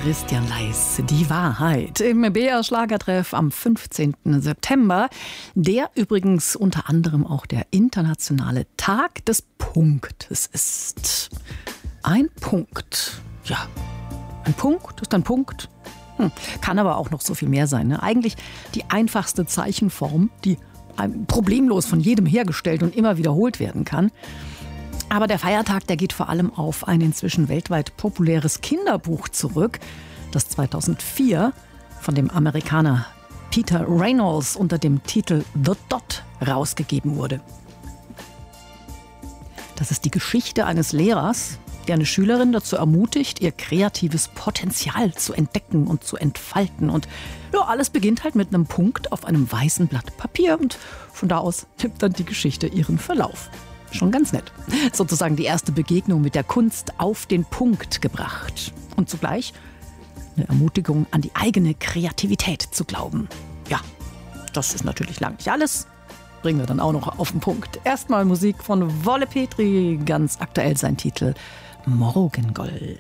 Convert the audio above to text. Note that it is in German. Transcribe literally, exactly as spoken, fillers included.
Christian Leis, die Wahrheit im B R-Schlagertreff am fünfzehnten September, der übrigens unter anderem auch der internationale Tag des Punktes ist. Ein Punkt, ja, ein Punkt ist ein Punkt, hm. Kann aber auch noch so viel mehr sein. Ne? Eigentlich die einfachste Zeichenform, die problemlos von jedem hergestellt und immer wiederholt werden kann. Aber der Feiertag, der geht vor allem auf ein inzwischen weltweit populäres Kinderbuch zurück, das zweitausendvier von dem Amerikaner Peter Reynolds unter dem Titel The Dot rausgegeben wurde. Das ist die Geschichte eines Lehrers, der eine Schülerin dazu ermutigt, ihr kreatives Potenzial zu entdecken und zu entfalten. Und ja, alles beginnt halt mit einem Punkt auf einem weißen Blatt Papier und von da aus nimmt dann die Geschichte ihren Verlauf. Schon ganz nett. Sozusagen die erste Begegnung mit der Kunst auf den Punkt gebracht. Und zugleich eine Ermutigung, an die eigene Kreativität zu glauben. Ja, das ist natürlich lang nicht alles. Bringen wir dann auch noch auf den Punkt. Erstmal Musik von Wolle Petri, ganz aktuell sein Titel Morgengold.